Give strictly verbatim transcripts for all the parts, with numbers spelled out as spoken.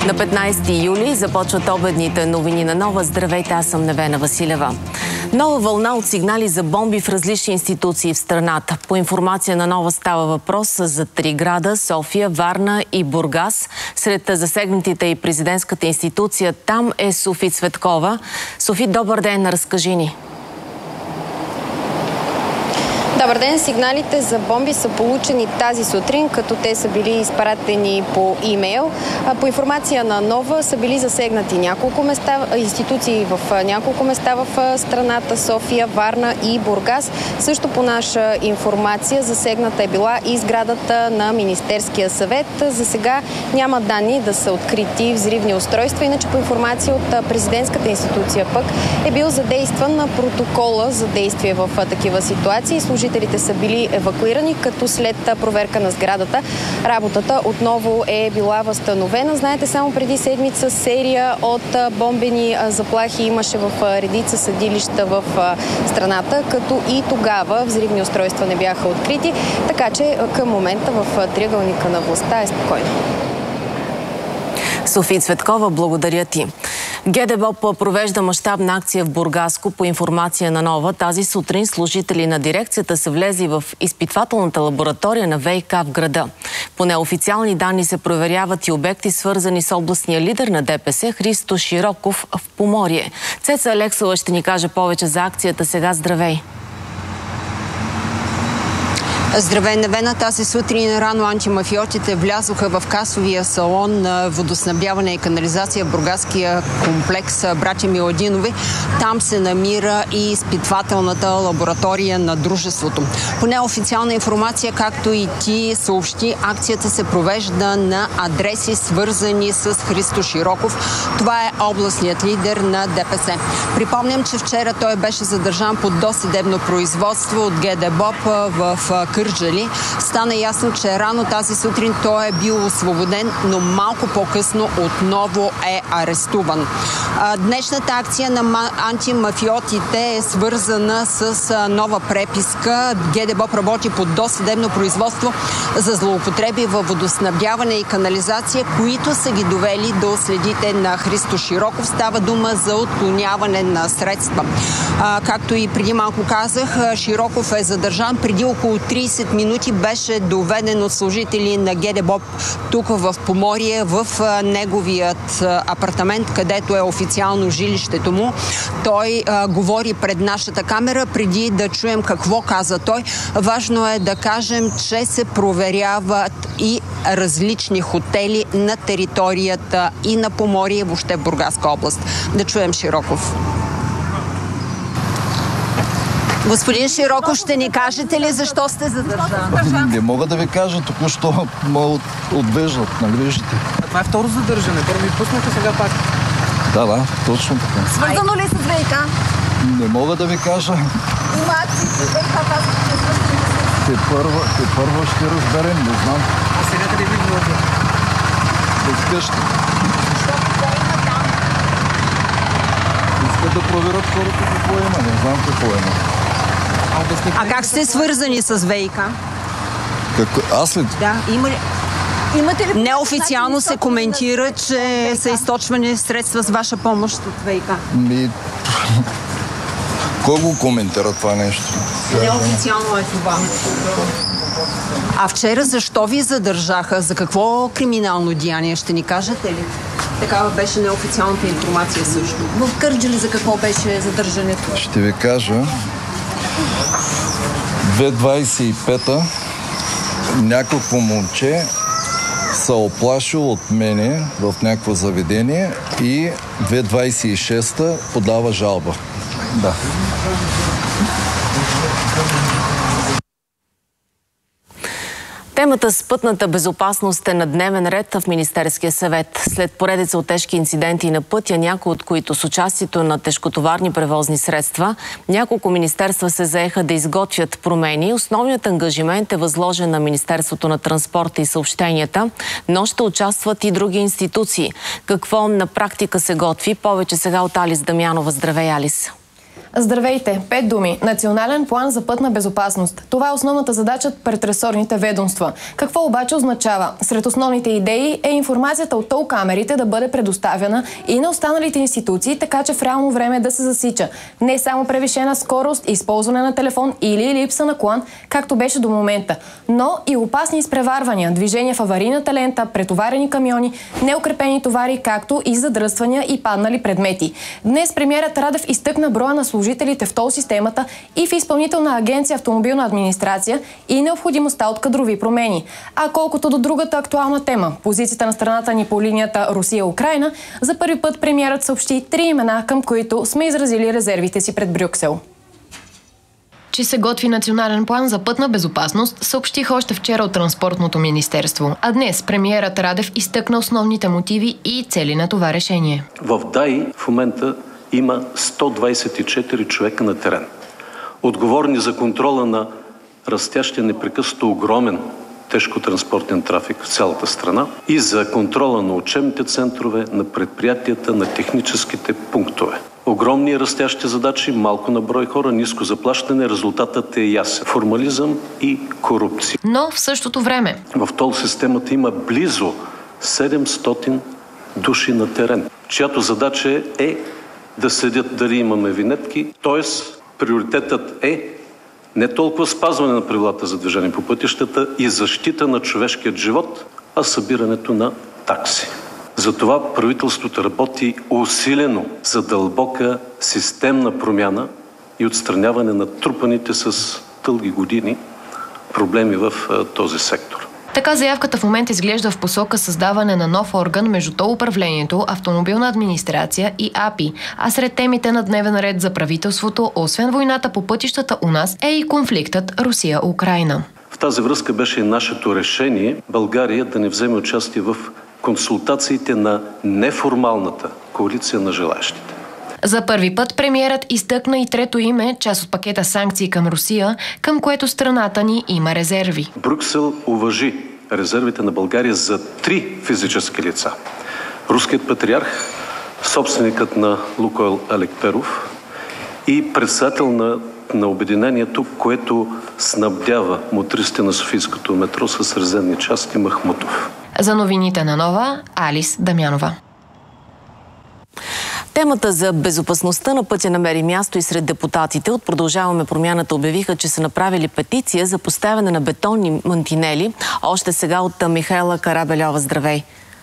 На петнайсети юли започват обедните новини на Нова. Здравейте, аз съм Невена Василева. Нова вълна от сигнали за бомби в различни институции в страната. По информация на Нова става въпрос за три града – София, Варна и Бургас. Сред засегнатите и президентската институция там е Софи Цветкова. Софи, добър ден, разкажи ни. Добър ден! Сигналите за бомби са получени тази сутрин, като те са били изпратени по имейл. По информация на Нова са били засегнати няколко места, институции в няколко места в страната – София, Варна и Бургас. Също по наша информация засегната е била и сградата на Министерския съвет. За сега няма данни да са открити взривни устройства, иначе по информация от президентската институция пък е бил задействан на протокола за действие в такива ситуации. Служителите са били евакуирани, като след проверка на сградата работата отново е била възстановена. Знаете, само преди седмица серия от бомбени заплахи имаше в редица съдилища в страната, като и тогава взривни устройства не бяха открити, така че към момента в триъгълника на властта е спокойно. Софи Цветкова, благодаря ти. ГДБОП провежда мащабна акция в Бургаско. По информация на Нова, тази сутрин служители на дирекцията са влезли в изпитвателната лаборатория на ВиК в града. По неофициални данни се проверяват и обекти, свързани с областния лидер на ДПС Христо Широков в Поморие. Цеца Алексова ще ни каже повече за акцията. Сега здравей! Здравей, Невена. Тази сутрин рано антимафиотите влязоха в касовия салон на водоснабдяване и канализация в бургаския комплекс Братя Миладинови. Там се намира и изпитвателната лаборатория на дружеството. По неофициална информация, както и ти съобщи, акцията се провежда на адреси, свързани с Христо Широков. Това е областният лидер на ДПС. Припомням, че вчера той беше задържан под досъдебно производство от ГДБОП в Кърджали. Стана ясно, че рано тази сутрин той е бил освободен, но малко по-късно отново е арестуван. Днешната акция на антимафиотите е свързана с нова преписка. ГДБОП работи под досъдебно производство за злоупотреби във водоснабдяване и канализация, които са ги довели до следите на Христо Широков. Става дума за отклоняване на средства. Както и преди малко казах, Широков е задържан. Преди около трийсет минути беше доведен от служители на ГДБОП тук в Поморие, в неговият апартамент, където е официално жилището му. Той а, говори пред нашата камера. Преди да чуем какво каза той, важно е да кажем, че се проверяват и различни хотели на територията и на Поморие, въобще в Бургаска област. Да чуем Широков. Господин Широков, ще ни кажете ли защо сте задържан? Не мога да ви кажа, току-що ме отвеждат, нали виждате? Това е второ задържане. Първо ви пуснаха, сега пак. Да, да, точно така. Свързано ли с ВиК? Не мога да ви кажа. Има акции с ВиК, казвате, че е свързано с... Те първо, те първо ще разберем, не знам. А сега къде ви водят? Без къща. Защото кой има там? Искат да проверят хората какво има, не знам какво има. А как сте свързани с ВиК? Како... Аз ли? Да, има ли... Имате ли... Неофициално се коментира, че са източвани средства с ваша помощ от ВиК. Ми... Кой го коментира това нещо? Неофициално е това. А вчера защо ви задържаха? За какво криминално деяние? Ще ни кажете ли? Такава беше неофициалната информация също. В Кърджали за какво беше задържането? Ще ви кажа. две двайсет и пета някакво момче се оплашил от мене в някакво заведение и две двайсет и шеста подава жалба. Да. Темата с пътната безопасност е на дневен ред в Министерския съвет. След поредица от тежки инциденти на пътя, някои от които с участието на тежкотоварни превозни средства, няколко министерства се заеха да изготвят промени. Основният ангажимент е възложен на Министерството на транспорта и съобщенията, но ще участват и други институции. Какво на практика се готви? Повече сега от Алис Дамянова. Здравей, Алис! Здравейте! Пет думи. Национален план за пътна безопасност. Това е основната задача пред ресорните ведомства. Какво обаче означава? Сред основните идеи е информацията от тол камерите да бъде предоставена и на останалите институции, така че в реално време да се засича. Не само превишена скорост, използване на телефон или липса на колан, както беше до момента, но и опасни изпреварвания, движения в аварийната лента, претоварени камиони, неукрепени товари, както и задръствания и паднали предмети. Днес премиерът Радев изтъкна броя на служителите в тол системата и в Изпълнителна агенция автомобилна администрация и необходимостта от кадрови промени. А колкото до другата актуална тема, позицията на страната ни по линията Русия-Украйна, за първи път премиерът съобщи три имена, към които сме изразили резервите си пред Брюксел. Че се готви национален план за пътна безопасност, съобщих още вчера от Транспортното министерство. А днес премиерът Радев изтъкна основните мотиви и цели на това решение. В ДАИ в момента има сто двадесет и четири човека на терен. Отговорни за контрола на растящия непрекъснато огромен тежкотранспортен трафик в цялата страна и за контрола на учебните центрове, на предприятията, на техническите пунктове. Огромни растящи задачи, малко на брой хора, ниско заплащане, резултатът е ясен. Формализъм и корупция. Но в същото време в тол системата има близо седемстотин души на терен, чиято задача е да следят дали имаме винетки, т.е. приоритетът е не толкова спазване на правилата за движение по пътищата и защита на човешкият живот, а събирането на такси. Затова правителството работи усилено за дълбока системна промяна и отстраняване на трупаните с дълги години проблеми в този сектор. Така заявката в момента изглежда в посока създаване на нов орган между тол управлението, автомобилна администрация и А П И. А сред темите на дневен ред за правителството, освен войната по пътищата у нас, е и конфликтът Русия-Украйна. В тази връзка беше и нашето решение България да не вземе участие в консултациите на неформалната коалиция на желаящите. За първи път премиерът изтъкна и трето име, част от пакета санкции към Русия, към което страната ни има резерви. Брюксел уважи резервите на България за три физически лица. Руският патриарх, собственикът на Лукойл Олег Перов и председател на, на обединението, което снабдява мотористите на Софийското метро с резервни части Махмутов. За новините на Нова, Алис Дамянова. Темата за безопасността на пътя намери място и сред депутатите. От Продължаваме промяната обявиха, че са направили петиция за поставяне на бетонни мантинели. Още сега от Михайла Карабельова. Здравей!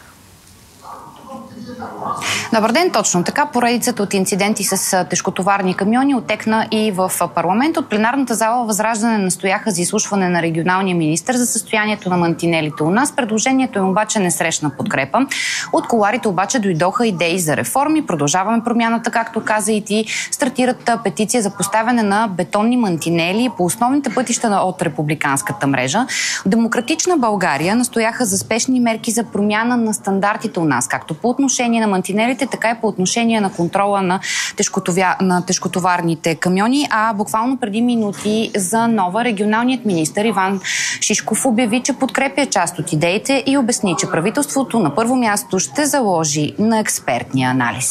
Добър ден, точно така. Поредицата от инциденти с тежкотоварни камиони отекна и в парламент. От пленарната зала Възраждане настояха за изслушване на регионалния министър за състоянието на мантинелите у нас. Предложението им обаче не срещна подкрепа. От кулоарите обаче дойдоха идеи за реформи. Продължаваме промяната, както каза и ти. Стартират петиция за поставяне на бетонни мантинели по основните пътища от републиканската мрежа. Демократична България настояха за спешни мерки за промяна на стандартите у нас, както по отношение на мантинелите, така и по отношение на контрола на, тежкотовя... на тежкотоварните камиони. А буквално преди минути за Нова регионалният министър Иван Шишков обяви, че подкрепя част от идеите и обясни, че правителството на първо място ще заложи на експертния анализ.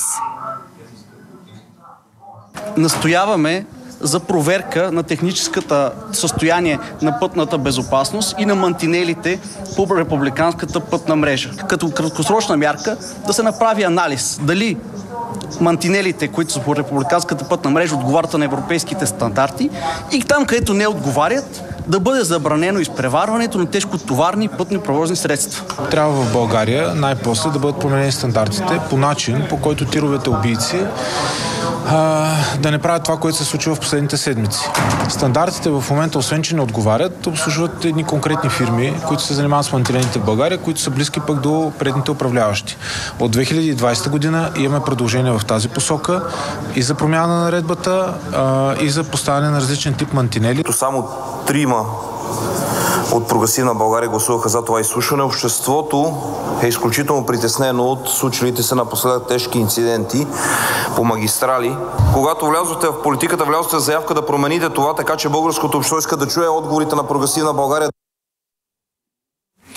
Настояваме за проверка на техническата състояние на пътната безопасност и на мантинелите по републиканската пътна мрежа. Като краткосрочна мярка да се направи анализ дали мантинелите, които са по републиканската пътна мрежа, отговарят на европейските стандарти и там, където не отговарят, да бъде забранено изпреварването на тежкотоварни пътни превозни средства. Трябва в България най-после да бъдат променени стандартите по начин, по който тировете убийци а, да не правят това, което се случва в последните седмици. Стандартите в момента, освен че не отговарят, обслужват едни конкретни фирми, които се занимават с мантинелите в България, които са близки пък до предните управляващи. От две хиляди и двадесета година имаме продължение в тази посока и за промяна на наредбата, а, и за поставяне на различен тип мантинели. Само трима от Прогресивна България гласуваха за това изслушване. Обществото е изключително притеснено от случилите се напоследък тежки инциденти по магистрали. Когато влязохте в политиката, влязохте с заявка да промените това, така че българското общество иска да чуе отговорите на Прогресивна България.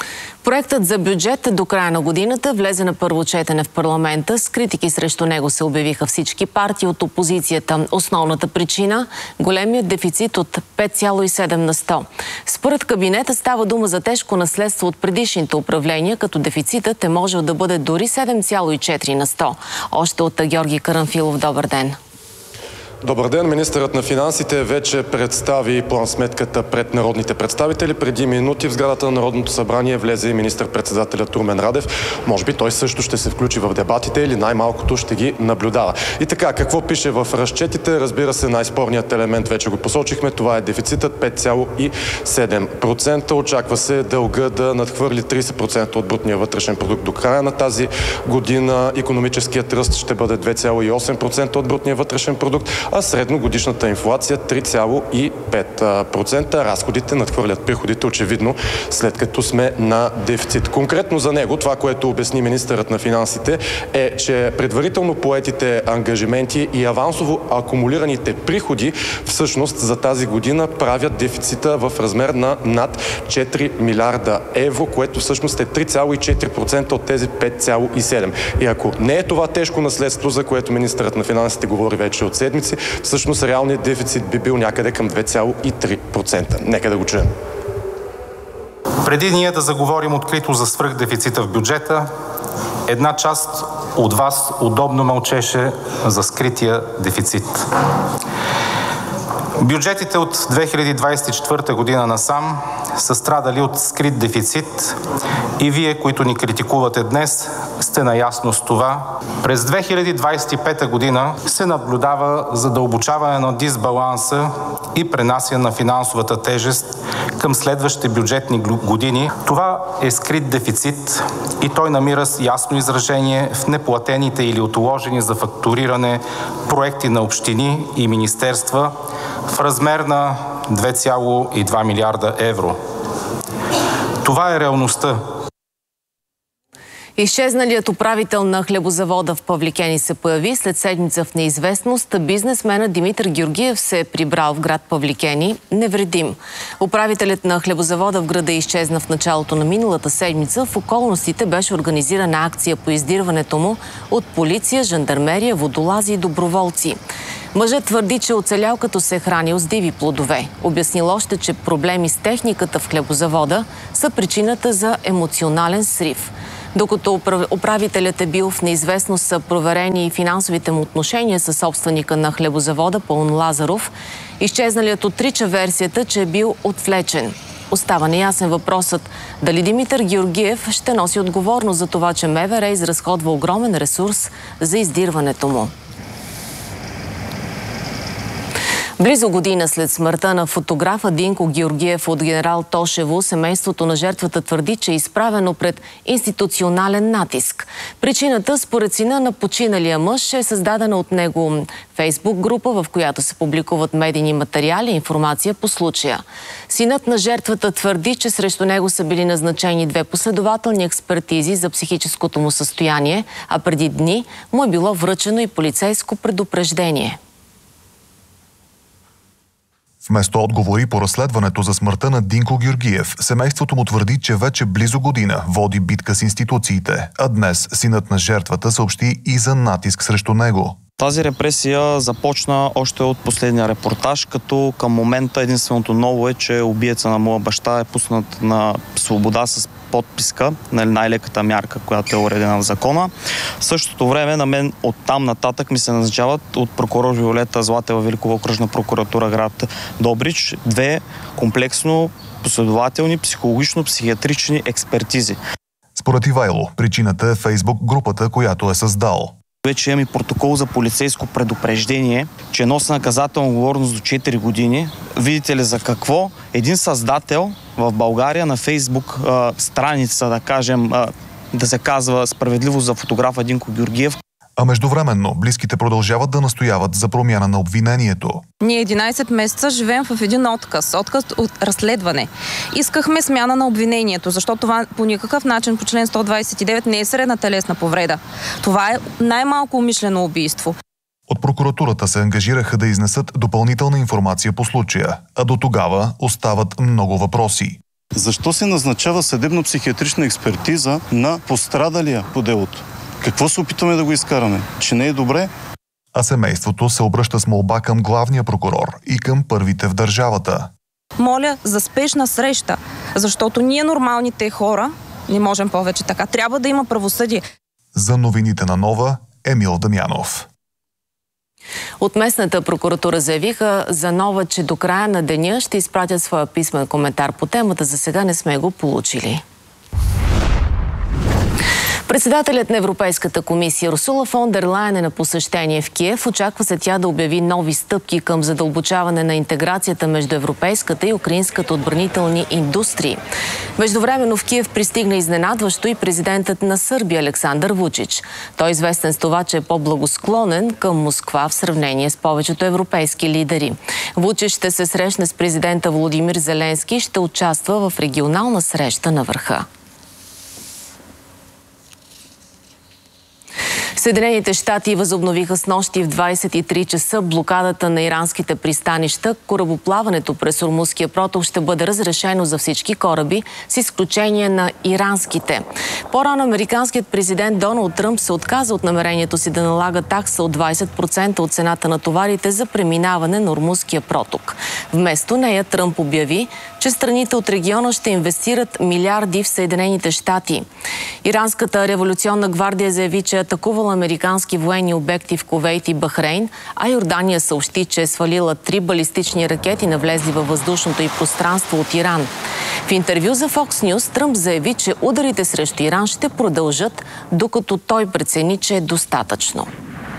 Проектът за бюджет до края на годината влезе на първо четене в парламента. С критики срещу него се обявиха всички партии от опозицията. Основната причина – големият дефицит от пет цяло и седем на сто. Според кабинета става дума за тежко наследство от предишните управления, като дефицитът е можел да бъде дори седем цяло и четири на сто. Още от Георги Карамфилов, добър ден. Добър ден. Министърът на финансите вече представи план-сметката пред народните представители. Преди минути в сградата на Народното събрание влезе и министър-председателят Румен Радев. Може би той също ще се включи в дебатите или най-малкото ще ги наблюдава. И така, какво пише в разчетите? Разбира се, най-спорният елемент вече го посочихме. Това е дефицитът пет цяло и седем процента. Очаква се дълга да надхвърли трийсет процента от брутния вътрешен продукт до края на тази година. Икономическият ръст ще бъде две цяло и осем процента от брутния вътрешен продукт, а средногодишната инфлация три цяло и пет процента. Разходите надхвърлят приходите, очевидно, след като сме на дефицит. Конкретно за него, това, което обясни министърът на финансите, е, че предварително поетите ангажименти и авансово акумулираните приходи всъщност за тази година правят дефицита в размер на над четири милиарда евро, което всъщност е три цяло и четири процента от тези пет цяло и седем. И ако не е това тежко наследство, за което министърът на финансите говори вече от седмици, всъщност реалният дефицит би бил някъде към две цяло и три процента. Нека да го чуем. Преди ние да заговорим открито за свръхдефицита в бюджета, една част от вас удобно мълчеше за скрития дефицит. Бюджетите от две хиляди двадесет и четвърта година насам са страдали от скрит дефицит и вие, които ни критикувате днес, сте наясно с това. През две хиляди двадесет и пета година се наблюдава задълбочаване на дисбаланса и пренасяне на финансовата тежест към следващите бюджетни години. Това е скрит дефицит и той намира ясно изражение в неплатените или отложени за фактуриране проекти на общини и министерства в размер на две цяло и два милиарда евро. Това е реалността. Изчезналият управител на хлебозавода в Павликени се появи. След седмица в неизвестност бизнесменът Димитър Георгиев се е прибрал в град Павликени невредим. Управителят на хлебозавода в града изчезна в началото на миналата седмица. В околностите беше организирана акция по издирването му от полиция, жандармерия, водолази и доброволци. Мъжът твърди, че оцелял като се е хранил с диви плодове. Обяснил още, че проблеми с техниката в хлебозавода са причината за емоционален срив. Докато управителят е бил в неизвестност, са проверени и финансовите му отношения със собственика на хлебозавода Пълн Лазаров. Изчезналият отрича версията, че е бил отвлечен. Остава неясен въпросът дали Димитър Георгиев ще носи отговорност за това, че МВР изразходва огромен ресурс за издирването му. Близо година след смъртта на фотографа Динко Георгиев от генерал Тошево, семейството на жертвата твърди, че е изправено пред институционален натиск. Причината, според сина на починалия мъж, е създадена от него фейсбук група, в която се публикуват медийни материали и информация по случая. Синът на жертвата твърди, че срещу него са били назначени две последователни експертизи за психическото му състояние, а преди дни му е било връчено и полицейско предупреждение. Вместо отговори по разследването за смъртта на Динко Георгиев, семейството му твърди, че вече близо година води битка с институциите, а днес синът на жертвата съобщи и за натиск срещу него. Тази репресия започна още от последния репортаж, като към момента единственото ново е, че убиеца на моя баща е пуснат на свобода с подписка, най-леката мярка, която е уредена в закона. В същото време на мен оттам нататък ми се назначават от прокурор Виолета Златева, Великова окръжна прокуратура град Добрич, две комплексно последователни психологично-психиатрични експертизи. Според Ивайло, причината е Фейсбук групата, която е създал. Вече имам и протокол за полицейско предупреждение, че носи наказателна отговорност до четири години. Видите ли за какво? Един създател в България на Фейсбук а, страница, да кажем, а, да се казва справедливо за фотографа Динко Георгиев. А междувременно близките продължават да настояват за промяна на обвинението. Ние единайсет месеца живеем в един отказ, отказ от разследване. Искахме смяна на обвинението, защото това по никакъв начин по член сто двадесет и девет не е средна телесна повреда. Това е най-малко умишлено убийство. От прокуратурата се ангажираха да изнесат допълнителна информация по случая, а до тогава остават много въпроси. Защо се назначава съдебно-психиатрична експертиза на пострадалия по делото? Какво се опитваме да го изкараме? Че не е добре? А семейството се обръща с молба към главния прокурор и към първите в държавата. Моля за спешна среща, защото ние нормалните хора не можем повече така. Трябва да има правосъдие. За новините на Нова, Емил Дамянов. От местната прокуратура заявиха за Нова, че до края на деня ще изпратят своя писмен коментар по темата. За сега не сме го получили. Председателят на Европейската комисия Урсула фон дер Лайен е на посещение в Киев. Очаква се тя да обяви нови стъпки към задълбочаване на интеграцията между европейската и украинската отбранителни индустрии. Междувременно в Киев пристигна изненадващо и президентът на Сърбия Александър Вучич. Той е известен с това, че е по-благосклонен към Москва в сравнение с повечето европейски лидери. Вучич ще се срещне с президента Володимир Зеленски и ще участва в регионална среща на върха. Съединените щати възобновиха снощи в двадесет и три часа блокадата на иранските пристанища. Корабоплаването през Ормузския проток ще бъде разрешено за всички кораби, с изключение на иранските. По-рано американският президент Доналд Тръмп се отказа от намерението си да налага такса от двадесет процента от цената на товарите за преминаване на Ормузския проток. Вместо нея Тръмп обяви, че страните от региона ще инвестират милиарди в Съединените щати. Иранската революционна гвардия заяви, че е атакувала американски военни обекти в Кувейт и Бахрейн, а Йордания съобщи, че е свалила три балистични ракети, навлезли във въздушното и пространство от Иран. В интервю за Fox News Тръмп заяви, че ударите срещу Иран ще продължат, докато той прецени, че е достатъчно.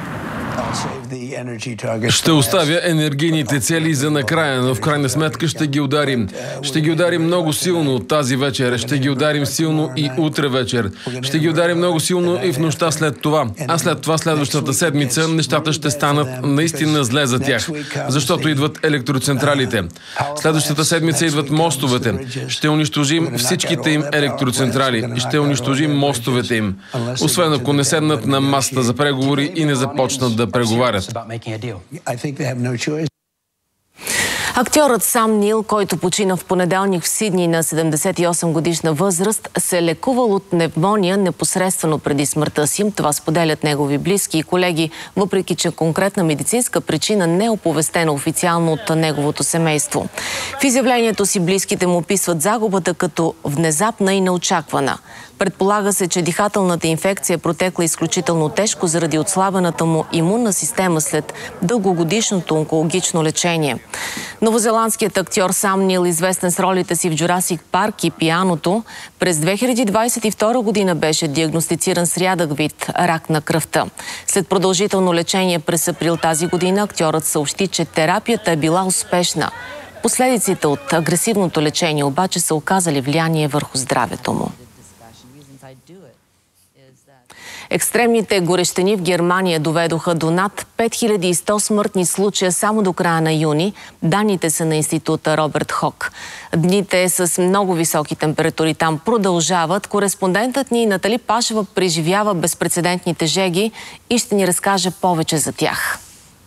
Ще оставя енергийните цели за накрая, но в крайна сметка ще ги ударим. Ще ги ударим много силно тази вечер, ще ги ударим силно и утре вечер. Ще ги ударим много силно и в нощта след това. А след това следващата седмица нещата ще станат наистина зле за тях, защото идват електроцентралите. Следващата седмица идват мостовете. Ще унищожим всичките им електроцентрали и ще унищожим мостовете им. Освен ако не седнат на масата за преговори и не започнат да преговарят. Актьорът Сам Нил, който почина в понеделник в Сидни на седемдесет и осем годишна възраст, се лекувал от пневмония непосредствено преди смъртта си. Това споделят негови близки и колеги, въпреки че конкретна медицинска причина не е оповестена официално от неговото семейство. В изявлението си близките му описват загубата като внезапна и неочаквана. Предполага се, че дихателната инфекция е протекла изключително тежко заради отслабената му имунна система след дългогодишното онкологично лечение. Новозеландският актьор Сам Нил, известен с ролите си в Джурасик Парк и Пианото, през две хиляди двадесет и втора година беше диагностициран с рядък вид рак на кръвта. След продължително лечение през април тази година актьорът съобщи, че терапията е била успешна. Последиците от агресивното лечение обаче са оказали влияние върху здравето му. Екстремните горещини в Германия доведоха до над пет хиляди и сто смъртни случая само до края на юни. Данните са на института Роберт Хок. Дните с много високи температури там продължават. Кореспондентът ни Натали Пашева преживява безпрецедентните жеги и ще ни разкаже повече за тях.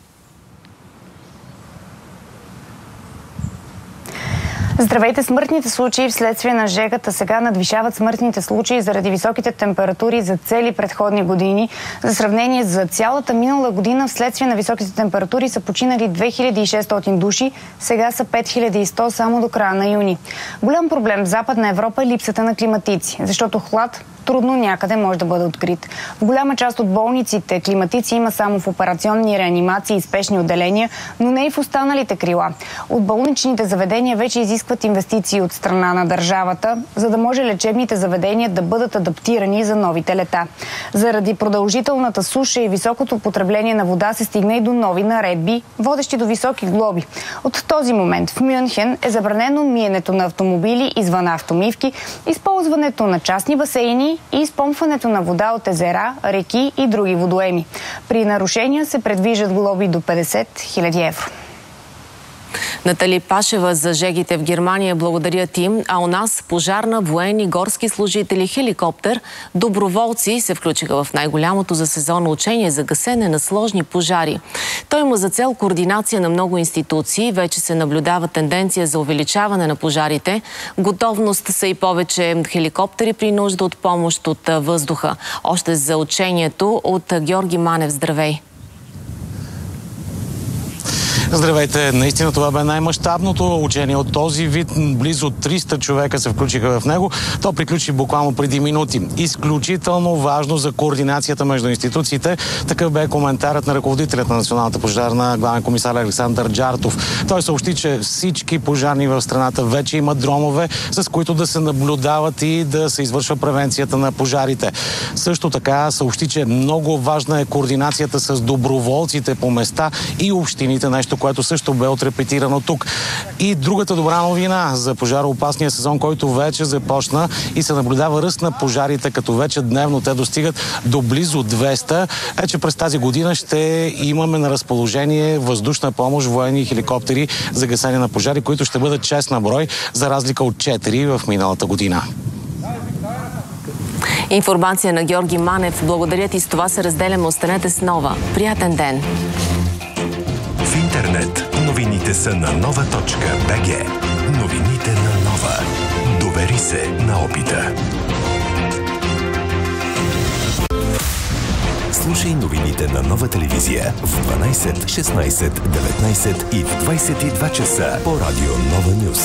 Здравейте! Смъртните случаи вследствие на жегата сега надвишават смъртните случаи заради високите температури за цели предходни години. За сравнение, за цялата минала година вследствие на високите температури са починали две хиляди и шестстотин души, сега са пет хиляди и сто само до края на юни. Голям проблем в Западна Европа е липсата на климатици, защото хлад трудно някъде може да бъде открит. В голяма част от болниците климатици има само в операционни реанимации и спешни отделения, но не и в останалите крила. От болничните заведения вече изискват инвестиции от страна на държавата, за да може лечебните заведения да бъдат адаптирани за новите лета. Заради продължителната суша и високото потребление на вода се стигна и до нови наредби, водещи до високи глоби. От този момент в Мюнхен е забранено миенето на автомобили извън автомивки, използването на частни басейни и изпомпването на вода от езера, реки и други водоеми. При нарушения се предвиждат глоби до петдесет хиляди евро. Натали Пашева за жегите в Германия, благодаря ти. А у нас пожарна, военни, горски служители, хеликоптер, доброволци се включиха в най-голямото за сезона учение за гасене на сложни пожари. Той има за цел координация на много институции. Вече се наблюдава тенденция за увеличаване на пожарите. Готовност са и повече хеликоптери при нужда от помощ от въздуха. Още за учението от Георги Манев. Здравей! Здравейте! Наистина това бе най-мащабното учение от този вид. Близо триста човека се включиха в него. То приключи буквално преди минути. Изключително важно за координацията между институциите. Такъв бе коментарът на ръководителят на Националната пожарна, главен комисар Александър Джартов. Той съобщи, че всички пожарни в страната вече имат дронове, с които да се наблюдават и да се извършва превенцията на пожарите. Също така съобщи, че много важна е координацията с доброволците по места и общините, нещо, което също бе отрепетирано тук. И другата добра новина за пожароопасния сезон, който вече започна и се наблюдава ръст на пожарите, като вече дневно те достигат до близо двеста, е, че през тази година ще имаме на разположение въздушна помощ, военни хеликоптери за гасене на пожари, които ще бъдат шест на брой, за разлика от четири в миналата година. Информация на Георги Манев. Благодаря ти. С това се разделяме. Останете с Нова. Приятен ден! В интернет новините са на нова точка бг. Новините на Нова. Довери се на опита. Слушай новините на Нова телевизия в дванайсет, шестнайсет, деветнайсет и в двайсет и два часа по радио Нова Нюз.